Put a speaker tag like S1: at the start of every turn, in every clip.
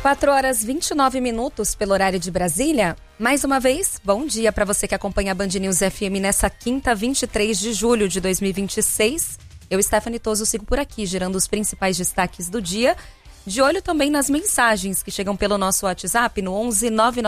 S1: 4h29 pelo horário de Brasília. Mais uma vez, bom dia para você que acompanha a Band News FM nessa quinta, 23 de julho de 2026. Eu, Stephanie Toso, sigo por aqui, gerando os principais destaques do dia. De olho também nas mensagens que chegam pelo nosso WhatsApp no 11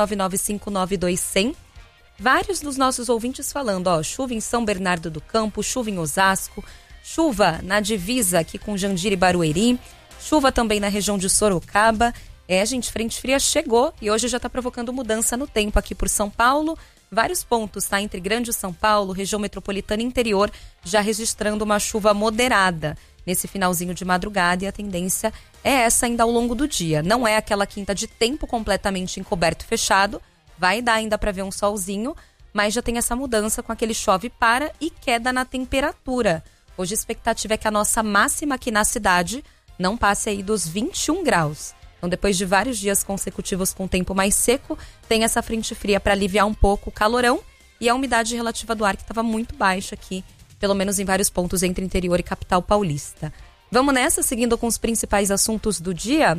S1: 999592100. Vários dos nossos ouvintes falando, chuva em São Bernardo do Campo, chuva em Osasco, chuva na divisa aqui com Jandira e Barueri, chuva também na região de Sorocaba. Gente, frente fria chegou e hoje já está provocando mudança no tempo aqui por São Paulo. Vários pontos, tá? Entre Grande São Paulo, região metropolitana e interior, já registrando uma chuva moderada nesse finalzinho de madrugada, e a tendência é essa ainda ao longo do dia. Não é aquela quinta de tempo completamente encoberto e fechado, vai dar ainda para ver um solzinho, mas já tem essa mudança com aquele chove para e queda na temperatura. Hoje a expectativa é que a nossa máxima aqui na cidade não passe aí dos 21 graus. Então, depois de vários dias consecutivos com tempo mais seco, tem essa frente fria para aliviar um pouco o calorão e a umidade relativa do ar que estava muito baixa aqui, pelo menos em vários pontos entre interior e capital paulista. Vamos nessa, seguindo com os principais assuntos do dia.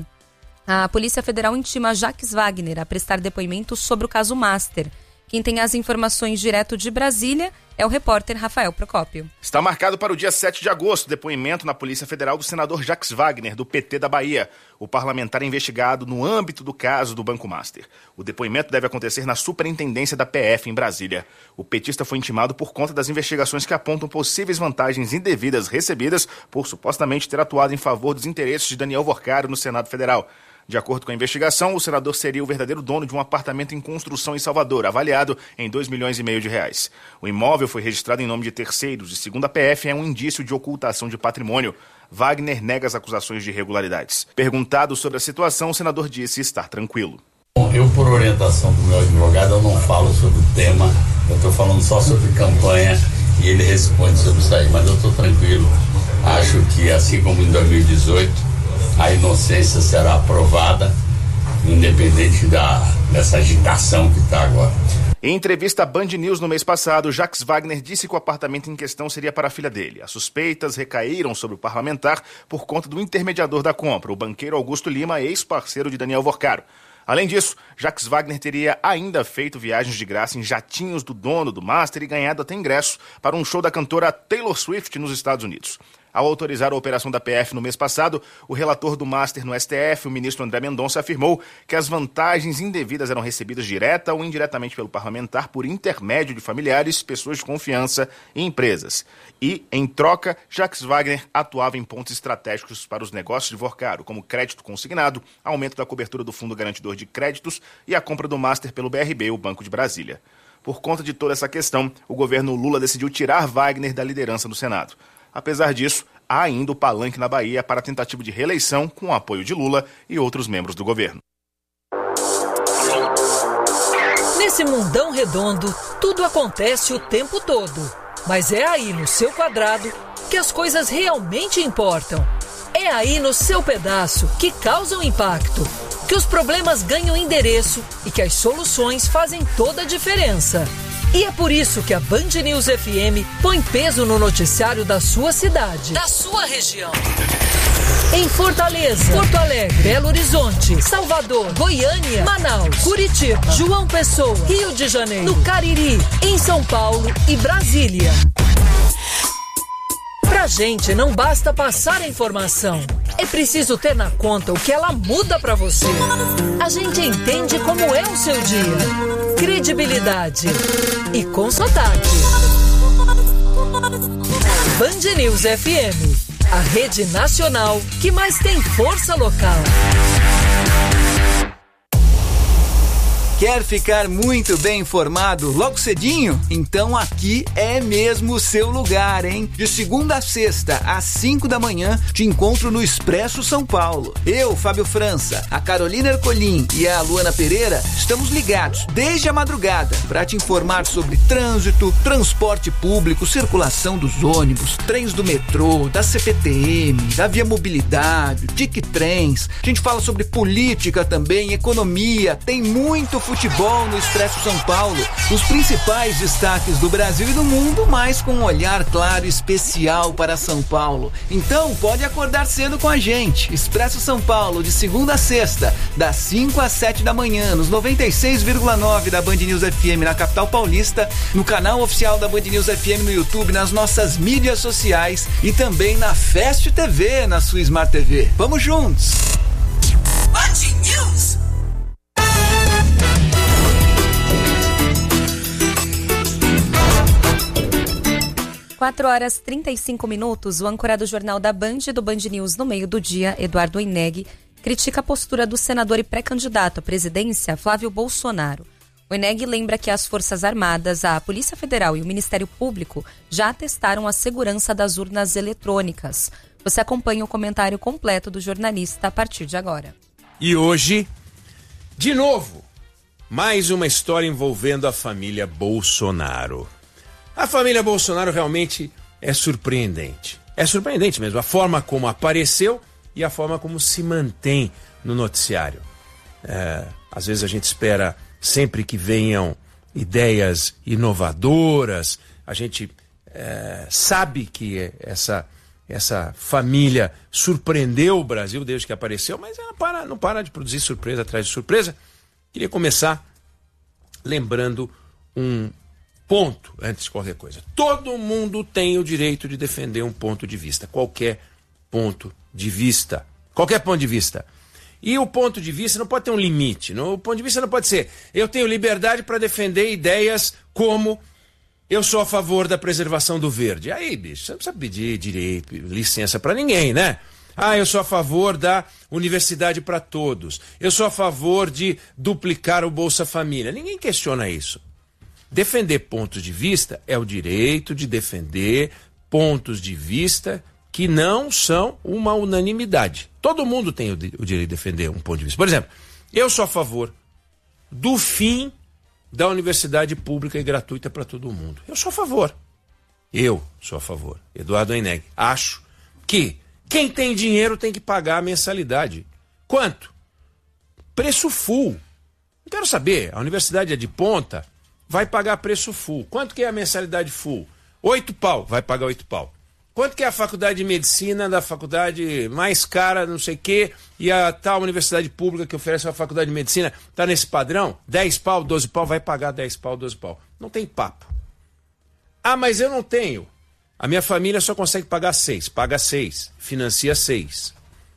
S1: A Polícia Federal intima Jacques Wagner a prestar depoimento sobre o caso Master. Quem tem as informações direto de Brasília é o repórter Rafael Procópio.
S2: Está marcado para o dia 7 de agosto, depoimento na Polícia Federal do senador Jacques Wagner, do PT da Bahia, o parlamentar investigado no âmbito do caso do Banco Master. O depoimento deve acontecer na Superintendência da PF em Brasília. O petista foi intimado por conta das investigações que apontam possíveis vantagens indevidas recebidas por supostamente ter atuado em favor dos interesses de Daniel Worcaro no Senado Federal. De acordo com a investigação, o senador seria o verdadeiro dono de um apartamento em construção em Salvador, avaliado em R$2,5 milhões. O imóvel foi registrado em nome de terceiros e, segundo a PF, é um indício de ocultação de patrimônio. Wagner nega as acusações de irregularidades. Perguntado sobre a situação, o senador disse estar tranquilo.
S3: Bom, eu, por orientação do meu advogado, eu não falo sobre o tema, eu estou falando só sobre campanha e ele responde sobre isso aí, mas eu estou tranquilo. Acho que, assim como em 2018, a inocência será aprovada, independente dessa agitação que está agora.
S2: Em entrevista à Band News no mês passado, Jacques Wagner disse que o apartamento em questão seria para a filha dele. As suspeitas recaíram sobre o parlamentar por conta do intermediador da compra, o banqueiro Augusto Lima, ex-parceiro de Daniel Worcaro. Além disso, Jacques Wagner teria ainda feito viagens de graça em jatinhos do dono do Master e ganhado até ingresso para um show da cantora Taylor Swift nos Estados Unidos. Ao autorizar a operação da PF no mês passado, o relator do Master no STF, o ministro André Mendonça, afirmou que as vantagens indevidas eram recebidas direta ou indiretamente pelo parlamentar por intermédio de familiares, pessoas de confiança e empresas. E, em troca, Jacques Wagner atuava em pontos estratégicos para os negócios de Worcaro, como crédito consignado, aumento da cobertura do Fundo Garantidor de Créditos e a compra do Master pelo BRB, o Banco de Brasília. Por conta de toda essa questão, o governo Lula decidiu tirar Wagner da liderança do Senado. Apesar disso, há ainda o palanque na Bahia para a tentativa de reeleição com o apoio de Lula e outros membros do governo.
S4: Nesse mundão redondo, tudo acontece o tempo todo. Mas é aí no seu quadrado que as coisas realmente importam. É aí no seu pedaço que causam impacto, que os problemas ganham endereço e que as soluções fazem toda a diferença. E é por isso que a Band News FM põe peso no noticiário da sua cidade, da sua região. Em Fortaleza, Porto Alegre, Belo Horizonte, Salvador, Goiânia, Manaus, Curitiba, João Pessoa, Rio de Janeiro, no Cariri, em São Paulo e Brasília. Pra gente não basta passar a informação, é preciso ter na conta o que ela muda pra você. A gente entende como é o seu dia. Credibilidade e com sotaque. Band News FM, a rede nacional que mais tem força local.
S5: Quer ficar muito bem informado logo cedinho? Então aqui é mesmo o seu lugar, hein? De segunda a sexta, às 5 da manhã, te encontro no Expresso São Paulo. Eu, Fábio França, a Carolina Ercolim e a Luana Pereira estamos ligados desde a madrugada para te informar sobre trânsito, transporte público, circulação dos ônibus, trens do metrô, da CPTM, da Via Mobilidade, Tic Trens. A gente fala sobre política também, economia, tem muito futebol no Expresso São Paulo. Os principais destaques do Brasil e do mundo, mas com um olhar claro e especial para São Paulo. Então, pode acordar cedo com a gente. Expresso São Paulo, de segunda a sexta, das 5 às 7 da manhã, nos 96,9 da Band News FM na capital paulista, no canal oficial da Band News FM no YouTube, nas nossas mídias sociais e também na Fast TV, na sua Smart TV. Vamos juntos!
S6: Band News.
S1: Quatro horas 35 minutos, o âncora do Jornal da Band e do Band News no meio do dia, Eduardo Oineg, critica a postura do senador e pré-candidato à presidência, Flávio Bolsonaro. Oineg lembra que as Forças Armadas, a Polícia Federal e o Ministério Público já testaram a segurança das urnas eletrônicas. Você acompanha o comentário completo do jornalista a partir de agora.
S7: E hoje, de novo, mais uma história envolvendo a família Bolsonaro. A família Bolsonaro realmente é surpreendente. É surpreendente mesmo, a forma como apareceu e a forma como se mantém no noticiário. Às vezes a gente espera sempre que venham ideias inovadoras, a gente sabe que essa família surpreendeu o Brasil desde que apareceu, mas ela não para de produzir surpresa atrás de surpresa. Queria começar lembrando um ponto antes de qualquer coisa. Todo mundo tem o direito de defender um ponto de vista, qualquer ponto de vista. Qualquer ponto de vista. E o ponto de vista não pode ter um limite. O ponto de vista não pode ser: eu tenho liberdade para defender ideias como eu sou a favor da preservação do verde. Aí, bicho, você não precisa pedir direito, licença para ninguém, né? Eu sou a favor da universidade para todos. Eu sou a favor de duplicar o Bolsa Família. Ninguém questiona isso. Defender pontos de vista é o direito de defender pontos de vista que não são uma unanimidade. Todo mundo tem o direito de defender um ponto de vista. Por exemplo, eu sou a favor do fim da universidade pública e gratuita para todo mundo. Eu sou a favor. Eu sou a favor. Eduardo Oineg. Acho que quem tem dinheiro tem que pagar a mensalidade. Quanto? Preço full. Não quero saber. A universidade é de ponta, vai pagar preço full. Quanto que é a mensalidade full? 8 pau. Vai pagar 8 pau. Quanto que é a faculdade de medicina da faculdade mais cara, não sei o quê, e a tal universidade pública que oferece a faculdade de medicina está nesse padrão? 10 pau, 12 pau, vai pagar 10 pau, 12 pau. Não tem papo. Mas eu não tenho. A minha família só consegue pagar 6. Paga 6, financia 6.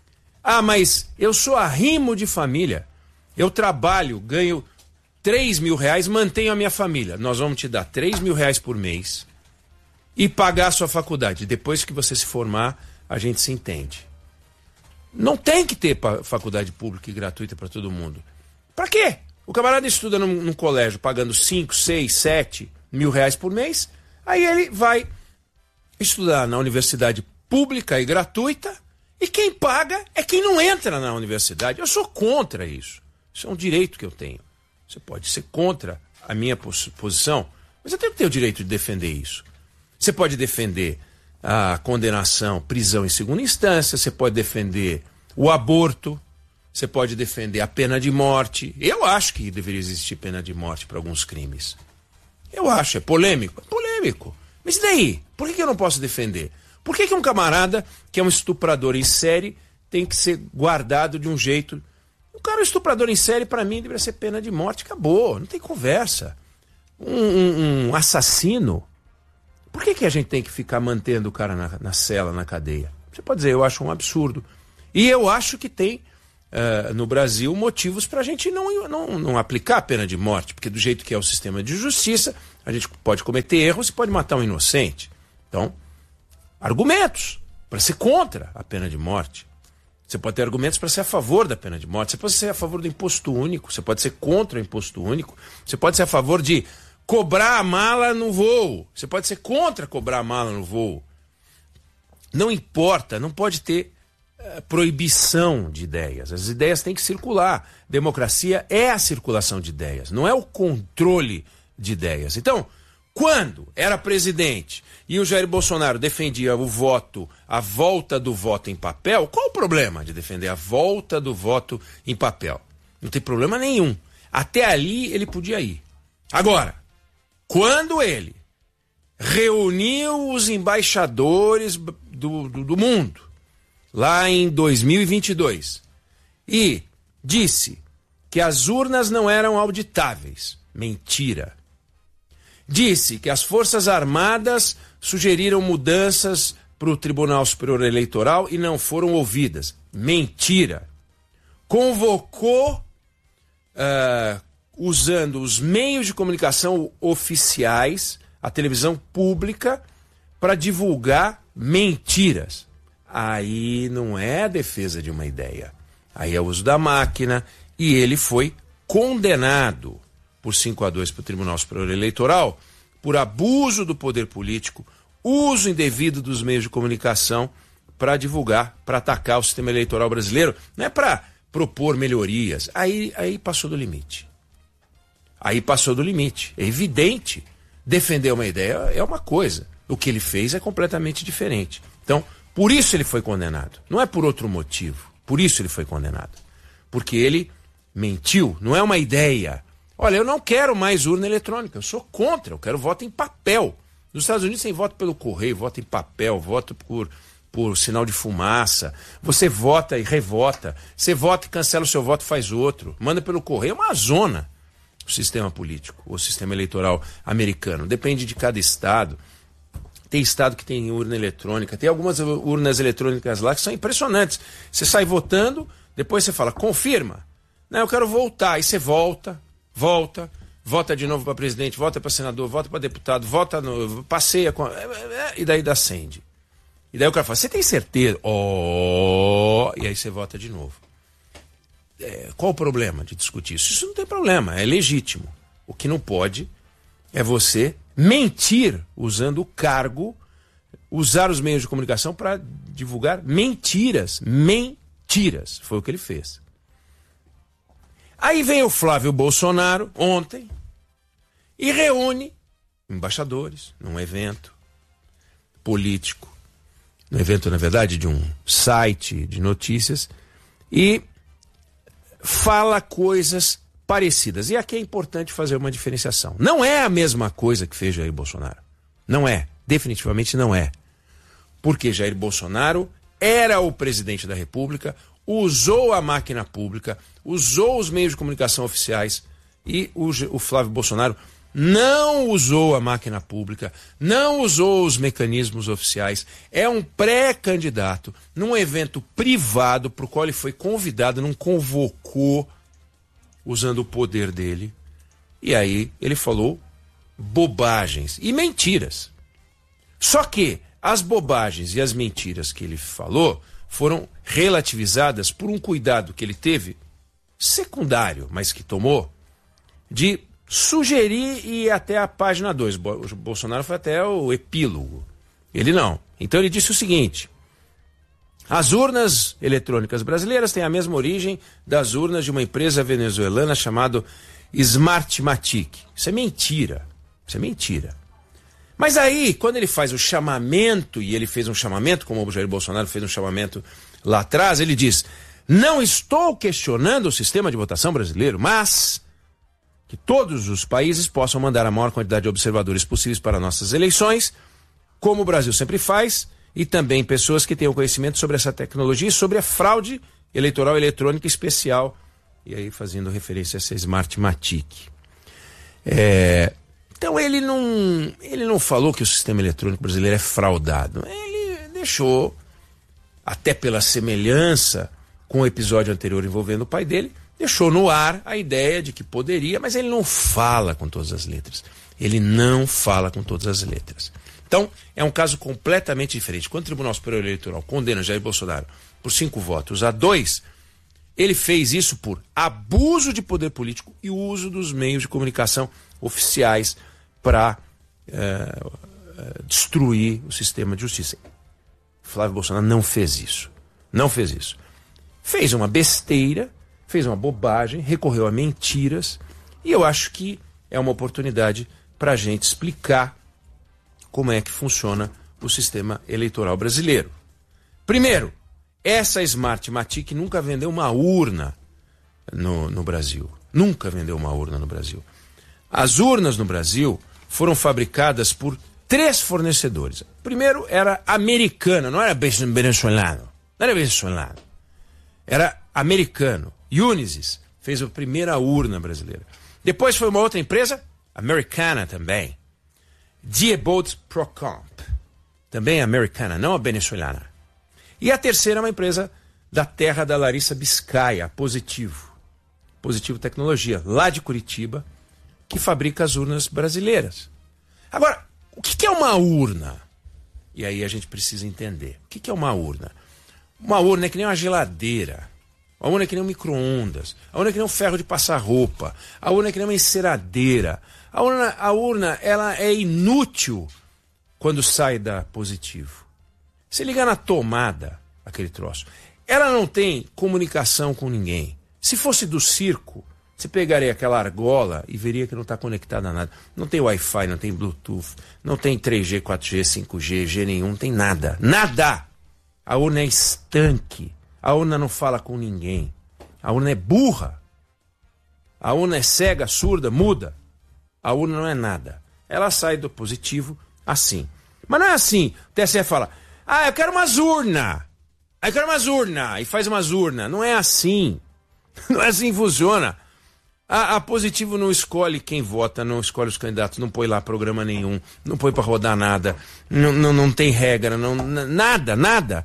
S7: Mas eu sou arrimo de família. Eu trabalho, ganho 3 mil reais, mantenho a minha família. Nós vamos te dar 3 mil reais por mês e pagar a sua faculdade. Depois que você se formar, a gente se entende. Não tem que ter faculdade pública e gratuita para todo mundo. Para quê? O camarada estuda num colégio pagando 5, 6, 7 mil reais por mês, aí ele vai estudar na universidade pública e gratuita, e quem paga é quem não entra na universidade. Eu sou contra isso. Isso é um direito que eu tenho. Você pode ser contra a minha posição, mas eu tenho que ter o direito de defender isso. Você pode defender a condenação, prisão em segunda instância, você pode defender o aborto, você pode defender a pena de morte. Eu acho que deveria existir pena de morte para alguns crimes. Eu acho, é polêmico? É polêmico. Mas e daí? Por que eu não posso defender? Por que um camarada que é um estuprador em série tem que ser guardado de um jeito? O cara, estuprador em série, para mim, deveria ser pena de morte. Acabou, não tem conversa. Um assassino, por que a gente tem que ficar mantendo o cara na cela, na cadeia? Você pode dizer, eu acho um absurdo. E eu acho que tem, no Brasil, motivos para a gente não aplicar a pena de morte, porque do jeito que é o sistema de justiça, a gente pode cometer erros e pode matar um inocente. Então, argumentos para ser contra a pena de morte. Você pode ter argumentos para ser a favor da pena de morte. Você pode ser a favor do imposto único, você pode ser contra o imposto único, você pode ser a favor de cobrar a mala no voo. Você pode ser contra cobrar a mala no voo. Não importa, não pode ter proibição de ideias. As ideias têm que circular. Democracia é a circulação de ideias, não é o controle de ideias. Então, quando era presidente e o Jair Bolsonaro defendia o voto, a volta do voto em papel, qual o problema de defender a volta do voto em papel? Não tem problema nenhum. Até ali ele podia ir. Agora, quando ele reuniu os embaixadores do mundo, lá em 2022, e disse que as urnas não eram auditáveis, mentira. Disse que as Forças Armadas sugeriram mudanças para o Tribunal Superior Eleitoral e não foram ouvidas, mentira. Convocou, usando os meios de comunicação oficiais, a televisão pública, para divulgar mentiras. Aí não é a defesa de uma ideia. Aí é o uso da máquina, e ele foi condenado por 5-2 para o Tribunal Superior Eleitoral por abuso do poder político, uso indevido dos meios de comunicação para divulgar, para atacar o sistema eleitoral brasileiro. Não é para propor melhorias. Aí passou do limite. Aí passou do limite. É evidente. Defender uma ideia é uma coisa. O que ele fez é completamente diferente. Então, por isso ele foi condenado. Não é por outro motivo. Por isso ele foi condenado. Porque ele mentiu. Não é uma ideia. Olha, eu não quero mais urna eletrônica. Eu sou contra. Eu quero voto em papel. Nos Estados Unidos tem voto pelo correio, voto em papel, voto por sinal de fumaça. Você vota e revota. Você vota e cancela o seu voto, faz outro. Manda pelo correio. É uma zona o sistema político, o sistema eleitoral americano. Depende de cada estado. Tem estado que tem urna eletrônica. Tem algumas urnas eletrônicas lá que são impressionantes. Você sai votando, depois você fala, confirma. Não, eu quero voltar. Aí você volta de novo para presidente, volta para senador, volta para deputado, passeia, e daí acende. E daí o cara fala, você tem certeza? E aí você vota de novo. Qual o problema de discutir isso? Isso não tem problema, é legítimo. O que não pode é você mentir usando o cargo, usar os meios de comunicação para divulgar mentiras. Mentiras. Foi o que ele fez. Aí vem o Flávio Bolsonaro, ontem, e reúne embaixadores num evento político, num evento, na verdade, de um site de notícias, e fala coisas parecidas. E aqui é importante fazer uma diferenciação. Não é a mesma coisa que fez Jair Bolsonaro. Não é. Definitivamente não é. Porque Jair Bolsonaro era o presidente da República, usou a máquina pública, usou os meios de comunicação oficiais, e o Flávio Bolsonaro não usou a máquina pública, não usou os mecanismos oficiais, é um pré-candidato num evento privado para o qual ele foi convidado, não convocou, usando o poder dele, e aí ele falou bobagens e mentiras. Só que as bobagens e as mentiras que ele falou foram relativizadas por um cuidado que ele teve, secundário, mas que tomou, de sugerir e ir até a página 2. O Bolsonaro foi até o epílogo. Ele não. Então ele disse o seguinte: as urnas eletrônicas brasileiras têm a mesma origem das urnas de uma empresa venezuelana chamada Smartmatic. Isso é mentira. Isso é mentira. Mas aí, quando ele faz o chamamento, e ele fez um chamamento, como o Jair Bolsonaro fez um chamamento lá atrás, ele diz: não estou questionando o sistema de votação brasileiro, mas que todos os países possam mandar a maior quantidade de observadores possíveis para nossas eleições, como o Brasil sempre faz, e também pessoas que tenham conhecimento sobre essa tecnologia e sobre a fraude eleitoral eletrônica especial, e aí fazendo referência a essa Smartmatic. Então ele não falou que o sistema eletrônico brasileiro é fraudado. Ele deixou, até pela semelhança com o episódio anterior envolvendo o pai dele, deixou no ar a ideia de que poderia, mas ele não fala com todas as letras. Ele não fala com todas as letras. Então, é um caso completamente diferente. Quando o Tribunal Superior Eleitoral condena Jair Bolsonaro por 5 votos a 2, ele fez isso por abuso de poder político e uso dos meios de comunicação oficiais para destruir o sistema de justiça. Flávio Bolsonaro não fez isso. Não fez isso. Fez uma besteira, fez uma bobagem, recorreu a mentiras, e eu acho que é uma oportunidade para a gente explicar como é que funciona o sistema eleitoral brasileiro. Primeiro, essa Smartmatic nunca vendeu uma urna no Brasil. Nunca vendeu uma urna no Brasil. As urnas no Brasil foram fabricadas por 3 fornecedores. O primeiro era americano, não era venezuelano. Não era venezuelano. Era americano. Unisys fez a primeira urna brasileira. Depois foi uma outra empresa, americana também. Diebold Procomp, também americana, não a venezuelana. E a terceira é uma empresa da terra da Larissa Biscaia, a Positivo. Positivo Tecnologia, lá de Curitiba, que fabrica as urnas brasileiras. Agora, o que é uma urna? E aí a gente precisa entender. O que é uma urna? Uma urna é que nem uma geladeira. A urna é que nem um micro-ondas. A urna é que nem um ferro de passar roupa. A urna é que nem uma enceradeira. A urna ela é inútil quando sai da Positivo. Você liga na tomada, aquele troço. Ela não tem comunicação com ninguém. Se fosse do circo, você pegaria aquela argola e veria que não está conectada a nada. Não tem Wi-Fi, não tem Bluetooth, não tem 3G, 4G, 5G, G nenhum, não tem nada. Nada! A urna é estanque. A urna não fala com ninguém. A urna é burra. A urna é cega, surda, muda. A urna não é nada. Ela sai do Positivo assim. Mas não é assim. O TSE fala, eu quero umas urnas. Eu quero umas urnas. E faz umas urnas. Não é assim. Não é assim que funciona. A Positivo não escolhe quem vota, não escolhe os candidatos, não põe lá programa nenhum, não põe para rodar nada, não tem regra, nada.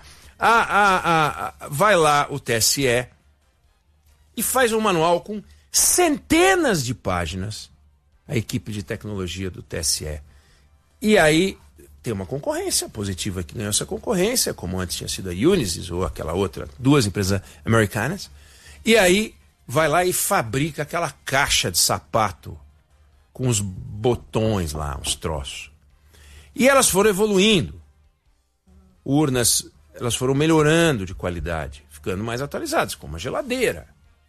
S7: Vai lá o TSE e faz um manual com centenas de páginas, a equipe de tecnologia do TSE. E aí tem uma concorrência positiva que ganhou essa concorrência, como antes tinha sido a Unisys ou aquela outra, 2 empresas americanas. E aí vai lá e fabrica aquela caixa de sapato com os botões lá, uns troços. E elas foram evoluindo. Urnas, elas foram melhorando de qualidade, ficando mais atualizadas, como a geladeira.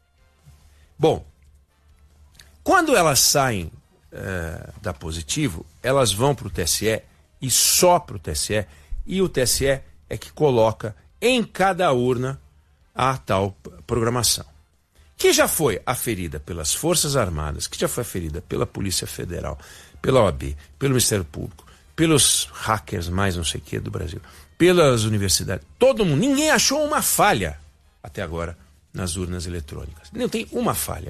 S7: Bom, quando elas saem da Positivo, elas vão para o TSE e só para o TSE, e o TSE é que coloca em cada urna a tal programação, que já foi aferida pelas Forças Armadas, que já foi aferida pela Polícia Federal, pela OAB, pelo Ministério Público, pelos hackers mais não sei o que do Brasil, pelas universidades, todo mundo, ninguém achou uma falha até agora nas urnas eletrônicas. Não tem uma falha.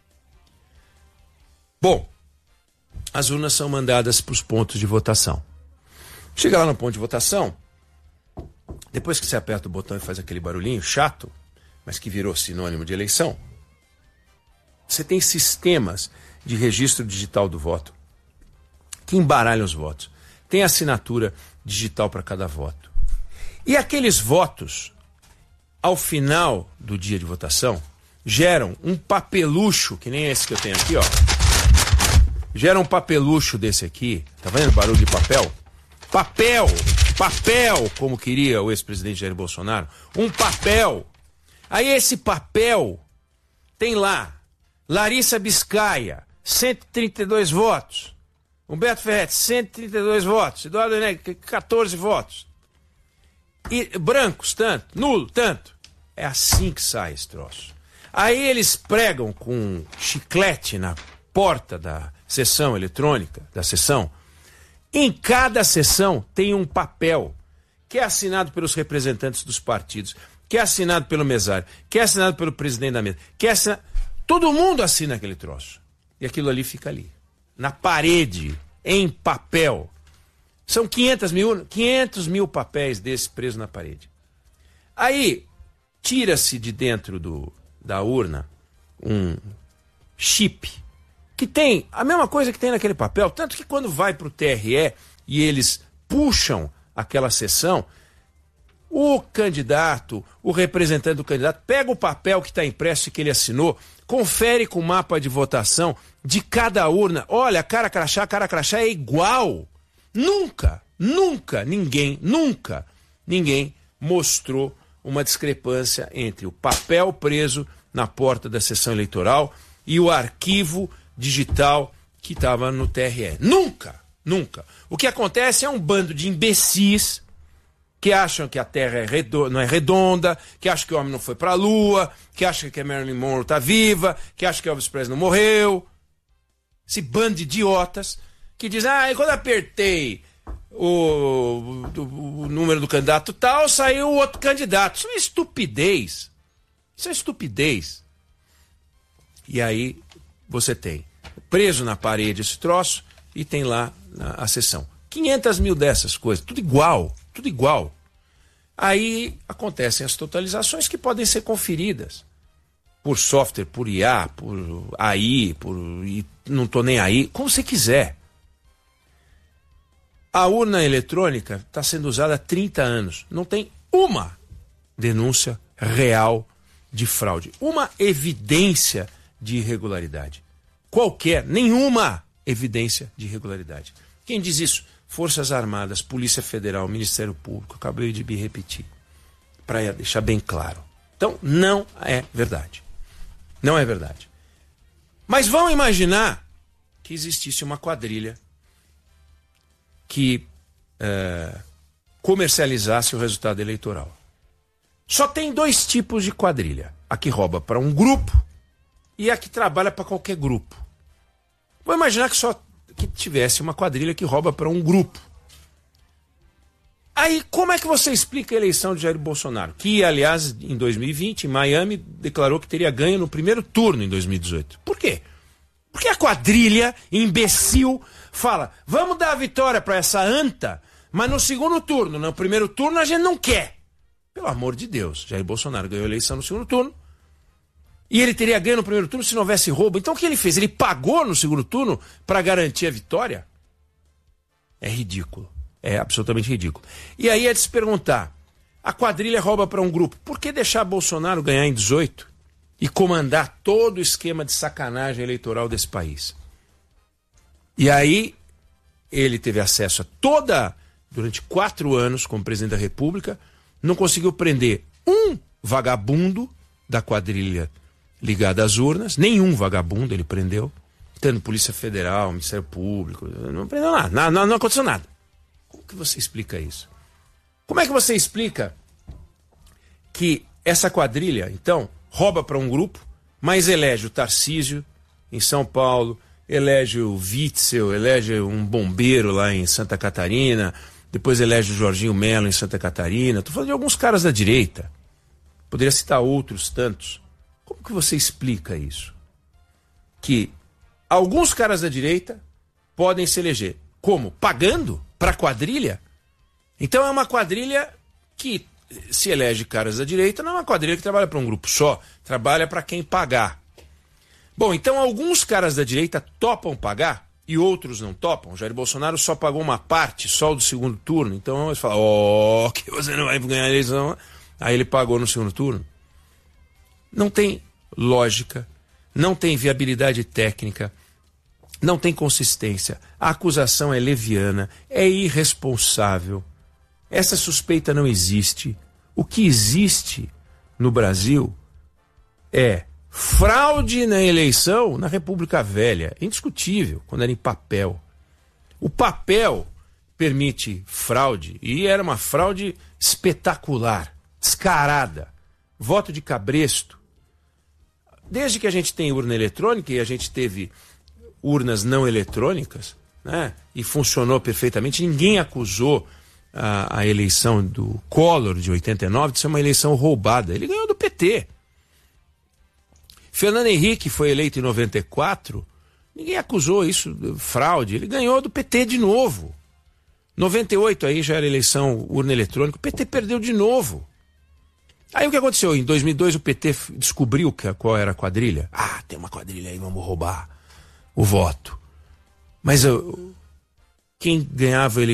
S7: Bom, as urnas são mandadas para os pontos de votação. Chega lá no ponto de votação, depois que você aperta o botão e faz aquele barulhinho chato, mas que virou sinônimo de eleição, você tem sistemas de registro digital do voto que embaralham os votos. Tem assinatura digital para cada voto. E aqueles votos, ao final do dia de votação, geram um papelucho, que nem esse que eu tenho aqui, ó. Gera um papelucho desse aqui. Tá vendo o barulho de papel? Papel, como queria o ex-presidente Jair Bolsonaro. Um papel. Aí esse papel tem lá Larissa Biscaia, 132 votos. Humberto Ferretti, 132 votos. Eduardo Negri, 14 votos. E brancos, tanto. Nulo, tanto. É assim que sai esse troço. Aí eles pregam com chiclete na porta da sessão eletrônica, da sessão. Em cada sessão tem um papel que é assinado pelos representantes dos partidos, que é assinado pelo mesário, que é assinado pelo presidente da mesa, que é assinado... Todo mundo assina aquele troço. E aquilo ali fica ali, na parede, em papel. São 500 mil papéis desses presos na parede. Aí, tira-se de dentro da urna um chip que tem a mesma coisa que tem naquele papel, tanto que quando vai para o TRE e eles puxam aquela sessão, o candidato, o representante do candidato, pega o papel que está impresso e que ele assinou, confere com o mapa de votação de cada urna. Olha, cara crachá é igual. Nunca ninguém mostrou uma discrepância entre o papel preso na porta da sessão eleitoral e o arquivo digital que estava no TRE. Nunca. O que acontece é um bando de imbecis que acham que a Terra não é redonda, que acham que o homem não foi para a Lua, que acham que a Marilyn Monroe está viva, que acham que Elvis Presley não morreu. Esse bando de idiotas que dizem, quando apertei o número do candidato tal, saiu o outro candidato. Isso é estupidez. Isso é estupidez. E aí você tem preso na parede esse troço e tem lá a sessão. 500 mil dessas coisas, tudo igual. Tudo igual. Aí acontecem as totalizações que podem ser conferidas por software, por IA, por AI, e não tô nem aí, como você quiser. A urna eletrônica está sendo usada há 30 anos. Não tem uma denúncia real de fraude. Uma evidência de irregularidade. Nenhuma evidência de irregularidade. Quem diz isso? Forças Armadas, Polícia Federal, Ministério Público. Acabei de me repetir, para deixar bem claro. Então, não é verdade. Não é verdade. Mas vamos imaginar que existisse uma quadrilha que comercializasse o resultado eleitoral. Só tem 2 tipos de quadrilha. A que rouba para um grupo e a que trabalha para qualquer grupo. Vamos imaginar que tivesse uma quadrilha que rouba para um grupo. Aí, como é que você explica a eleição de Jair Bolsonaro? Que, aliás, em 2020, em Miami, declarou que teria ganho no primeiro turno em 2018. Por quê? Porque a quadrilha, imbecil, fala, vamos dar a vitória para essa anta, mas no segundo turno, no primeiro turno a gente não quer. Pelo amor de Deus, Jair Bolsonaro ganhou a eleição no segundo turno, e ele teria ganho no primeiro turno se não houvesse roubo. Então o que ele fez? Ele pagou no segundo turno para garantir a vitória? É ridículo. É absolutamente ridículo. E aí é de se perguntar, a quadrilha rouba para um grupo, por que deixar Bolsonaro ganhar em 18 e comandar todo o esquema de sacanagem eleitoral desse país? E aí ele teve acesso a durante 4 anos como presidente da República, não conseguiu prender um vagabundo da quadrilha ligada às urnas, nenhum vagabundo ele prendeu, tendo Polícia Federal, Ministério Público, não prendeu nada, não aconteceu nada. Como que você explica isso? Como é que você explica que essa quadrilha, então, rouba para um grupo, mas elege o Tarcísio em São Paulo, elege o Witzel, elege um bombeiro lá em Santa Catarina, depois elege o Jorginho Mello em Santa Catarina. Estou falando de alguns caras da direita. Poderia citar outros tantos. Como que você explica isso? Que alguns caras da direita podem se eleger. Como? Pagando para a quadrilha? Então é uma quadrilha que se elege caras da direita, não é uma quadrilha que trabalha para um grupo só, trabalha para quem pagar. Bom, então alguns caras da direita topam pagar e outros não topam. Jair Bolsonaro só pagou uma parte, só o do segundo turno. Então eles falam, que você não vai ganhar a eleição. Aí ele pagou no segundo turno. Não tem lógica, não tem viabilidade técnica, não tem consistência. A acusação é leviana, é irresponsável. Essa suspeita não existe. O que existe no Brasil é fraude na eleição na República Velha. Indiscutível, quando era em papel. O papel permite fraude, e era uma fraude espetacular, descarada. Voto de cabresto. Desde que a gente tem urna eletrônica e a gente teve urnas não eletrônicas, né, e funcionou perfeitamente, ninguém acusou a eleição do Collor de 89 de ser uma eleição roubada. Ele ganhou do PT. Fernando Henrique foi eleito em 94, ninguém acusou isso de fraude, ele ganhou do PT de novo. 98 aí já era eleição urna eletrônica, o PT perdeu de novo. Aí o que aconteceu? Em 2002 o PT descobriu qual era a quadrilha. Tem uma quadrilha aí, vamos roubar o voto. Mas quem ganhava a eleição